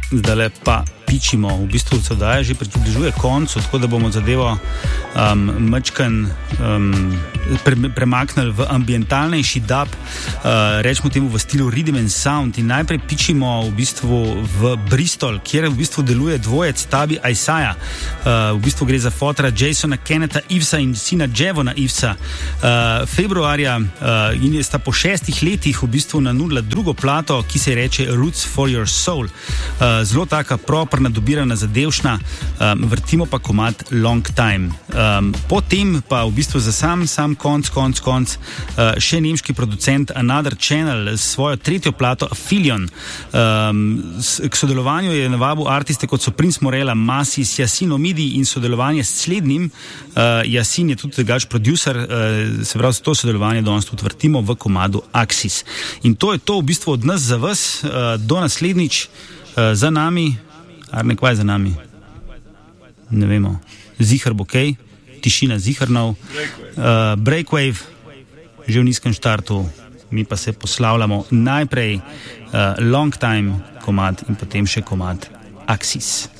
zdaj pa pičimo. V bistvu se oddaja že približuje koncu, tako da bomo zadevo mačkan premaknili v ambientalnejši dub, rečemo temu v stilu Rhythm and Sound, in najprej pičimo v bistvu v Bristol, kjer v bistvu deluje dvojec Tabi Isaiah. V bistvu gre za fotra Jasona Kenneta Ivesa in sina Javona Ivesa. Februarja in sta po 6 letih v bistvu nanudila drugo plato, ki se reče Roots for Your Soul. Zelo taka proper, nadobirana, zadevšna, vrtimo pa komad Long Time. Potem pa v bistvu za sam konc še nemški producent Another Channel s svojo tretjo plato Aphelion. K sodelovanju je navabil artiste kot so Prince Morella, Masis, Yasin Omidi, in sodelovanje s slednjim, Yasin je tudi drugač producer, se pravi, to sodelovanje danes tudi vrtimo v komadu Axis. In to je to v bistvu od nas za vas, do naslednjič. Za nami, Arne, kva je za nami? Ne vemo. Zihar bo kaj, tišina ziharnov, Breakwave, že v nizkem štartu, mi pa se poslavljamo najprej Long Time komad in potem še komad Axis.